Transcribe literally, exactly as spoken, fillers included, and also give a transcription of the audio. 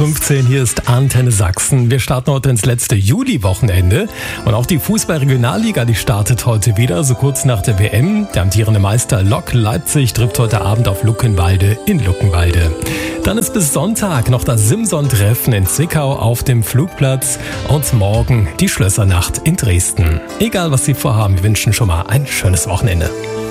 fünfzehn, hier ist Antenne Sachsen. Wir starten heute ins letzte Juli-Wochenende und auch die Fußball-Regionalliga, die startet heute wieder, so kurz nach der W M. Der amtierende Meister Lok Leipzig trifft heute Abend auf Luckenwalde in Luckenwalde. Dann ist bis Sonntag noch das Simson-Treffen in Zwickau auf dem Flugplatz und morgen die Schlössernacht in Dresden. Egal, was Sie vorhaben, wir wünschen schon mal ein schönes Wochenende.